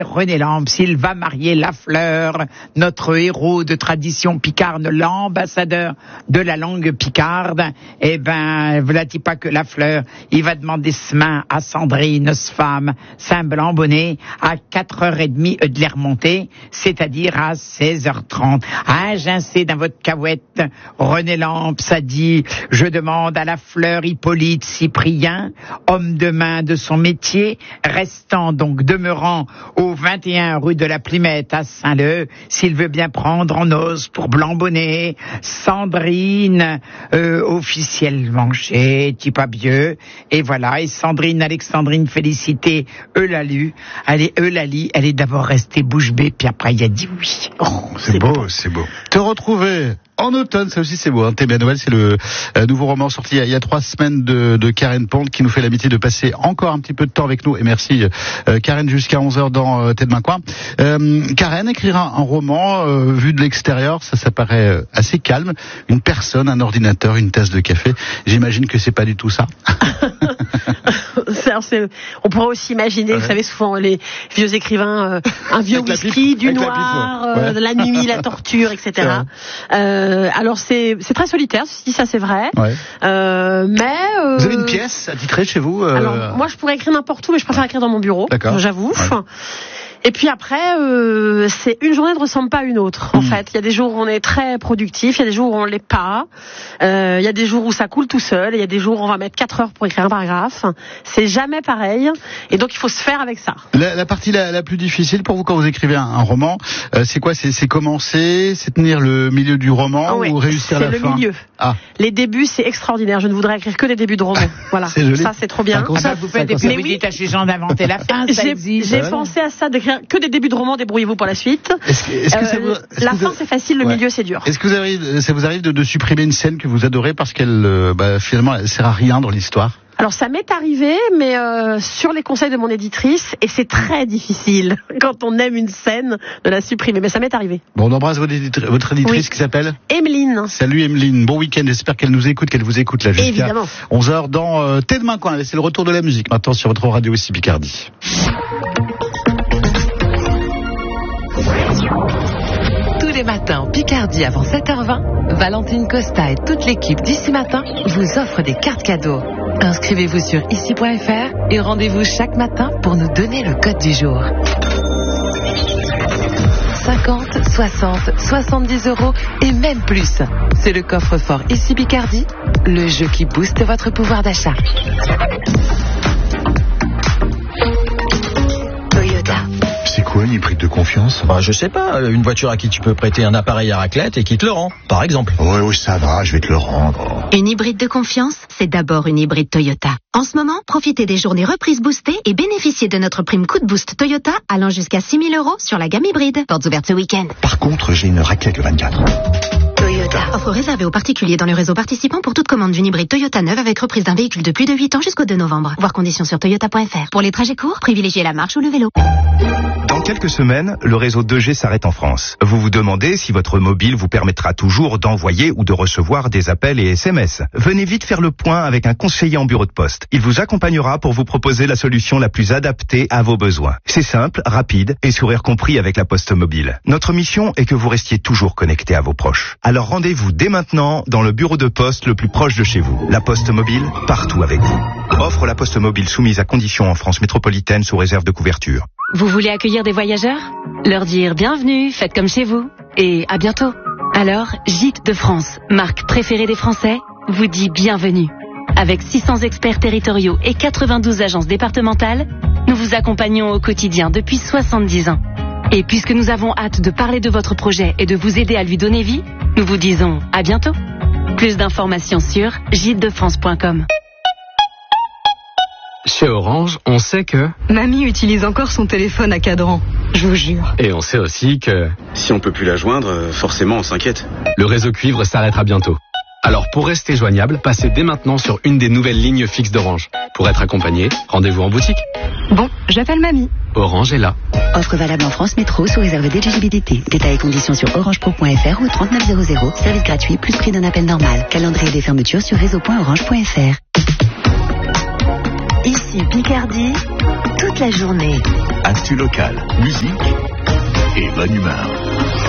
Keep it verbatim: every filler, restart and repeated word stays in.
René Lamps, il va marier Lafleur, notre héros de tradition picarde, l'ambassadeur de la langue picarde. Eh ben, voilà-t-il pas que Lafleur, il va demander ce main à Sandrine, ce femme, Saint-Blanc-Bonnet, à quatre heures trente de les remonter, c'est-à-dire à seize heures trente. Ah, j'insiste dans votre cahouette, René Lamps a dit, je demande à Lafleur Hippolyte Cyprien, homme de main de son métier, restant donc demeurant au vingt et un rue de la Plimette à Saint-Leu, s'il veut bien prendre en os pour Blanc-Bonnet, Sandrine, euh, officiellement chez Tipabieux, et voilà, et Sandrine, Alexandrine Félicité, Eulalie, elle est Eulalie, elle est d'abord restée bouche bée, puis après elle a dit oui. Oh, c'est, c'est beau, beau, c'est beau. Te retrouver en automne, ça aussi c'est beau. Hein. T'es bien Noël, c'est le euh, nouveau roman sorti il y, a, il y a trois semaines de, de Karen Pond qui nous fait l'amitié de passer encore un petit peu de temps avec nous. Et merci euh, Karen jusqu'à onze heures dans euh, T'es demain coin. Euh, Karen écrira un roman euh, vu de l'extérieur, ça, ça paraît euh, assez calme. Une personne, un ordinateur, une tasse de café. J'imagine que c'est pas du tout ça. c'est, c'est, on pourrait aussi imaginer, ouais. Vous savez, souvent les vieux écrivains, euh, un vieux whisky, du noir, la, euh, ouais. la nuit, la torture, et cetera. Euh, alors c'est, c'est très solitaire, si ça c'est vrai. Ouais. Euh, mais euh, vous avez une pièce attitrée chez vous euh... Alors moi je pourrais écrire n'importe où, mais je préfère écrire dans mon bureau. D'accord. J'avoue. Ouais. Et puis après, euh, c'est une journée ne ressemble pas à une autre. En mmh. fait, il y a des jours où on est très productif, il y a des jours où on l'est pas. Euh, il y a des jours où ça coule tout seul, et il y a des jours où on va mettre quatre heures pour écrire un paragraphe. C'est jamais pareil, et donc il faut se faire avec ça. La, la partie la, la plus difficile pour vous quand vous écrivez un, un roman, euh, c'est quoi ? C'est, c'est commencer, c'est tenir le milieu du roman ah ouais, ou réussir la fin ? C'est le milieu. Ah. Les débuts, c'est extraordinaire. Je ne voudrais écrire que des débuts de romans. Voilà, c'est joli. Ça c'est trop bien. Ah bah, vous faites des puis vous dites à ces gens d'inventer la fin. Ça j'ai, existe. J'ai pensé à ça d'écrire que des débuts de romans, débrouillez-vous pour la suite. Est-ce que, est-ce que euh, ça vous, est-ce la que fin vous... c'est facile, le ouais. milieu c'est dur. Est-ce que vous arrive, ça vous arrive de, de supprimer une scène que vous adorez parce qu'elle, euh, bah, finalement, elle sert à rien dans l'histoire ? Alors ça m'est arrivé, mais euh, sur les conseils de mon éditrice, et c'est très difficile quand on aime une scène de la supprimer, mais ça m'est arrivé. Bon, on embrasse votre, éditri- votre éditrice oui. qui s'appelle Emeline. Salut Emeline, bon week-end, j'espère qu'elle nous écoute, qu'elle vous écoute là jusqu'à Évidemment. onze heures dans euh, T'es demain coin, c'est le retour de la musique maintenant sur votre radio ici Picardie. Tous les matins, Picardie avant sept heures vingt, Valentine Costa et toute l'équipe d'Ici Matin vous offrent des cartes cadeaux. Inscrivez-vous sur ici point f r et rendez-vous chaque matin pour nous donner le code du jour. cinquante, soixante, soixante-dix euros et même plus. C'est le coffre-fort Ici Picardie, le jeu qui booste votre pouvoir d'achat. C'est quoi une hybride de confiance ? Bah, je sais pas, une voiture à qui tu peux prêter un appareil à raclette et qui te le rend, par exemple. Oui, oui, ça va, je vais te le rendre. Une hybride de confiance, c'est d'abord une hybride Toyota. En ce moment, profitez des journées reprises boostées et bénéficiez de notre prime coup de boost Toyota allant jusqu'à six mille euros sur la gamme hybride. Portes ouvertes ce week-end. Par contre, j'ai une raclette le vingt-quatre. Toyota. Offre réservée aux particuliers dans le réseau participant pour toute commande d'une hybride Toyota neuve avec reprise d'un véhicule de plus de huit ans jusqu'au deux novembre. Voir conditions sur toyota point f r. Pour les trajets courts, privilégiez la marche ou le vélo. Dans quelques semaines, le réseau deux G s'arrête en France. Vous vous demandez si votre mobile vous permettra toujours d'envoyer ou de recevoir des appels et S M S. Venez vite faire le point avec un conseiller en bureau de poste. Il vous accompagnera pour vous proposer la solution la plus adaptée à vos besoins. C'est simple, rapide et sourire compris avec la Poste Mobile. Notre mission est que vous restiez toujours connecté à vos proches. Alors rendez-vous dès maintenant dans le bureau de poste le plus proche de chez vous. La Poste Mobile, partout avec vous. Offre la Poste Mobile soumise à conditions en France métropolitaine sous réserve de couverture. Vous voulez accueillir des voyageurs ? Leur dire bienvenue, faites comme chez vous et à bientôt. Alors, Gîtes de France, marque préférée des Français, vous dit bienvenue. Avec six cents experts territoriaux et quatre-vingt-douze agences départementales, nous vous accompagnons au quotidien depuis soixante-dix ans. Et puisque nous avons hâte de parler de votre projet et de vous aider à lui donner vie, nous vous disons à bientôt. Plus d'informations sur gîtes de france point com. Chez Orange, on sait que... Mamie utilise encore son téléphone à cadran, je vous jure. Et on sait aussi que... Si on peut plus la joindre, forcément on s'inquiète. Le réseau cuivre s'arrêtera bientôt. Alors pour rester joignable, passez dès maintenant sur une des nouvelles lignes fixes d'Orange. Pour être accompagné, rendez-vous en boutique. Bon, j'appelle Mamie. Orange est là. Offre valable en France Métro sous réserve d'éligibilité. Détails et conditions sur orange pro point f r ou trente-neuf zéro zéro. Service gratuit plus prix d'un appel normal. Calendrier des fermetures sur réseau point orange point f r. Ici Picardie, tout toute la journée. Actu locale, musique et bonne humeur.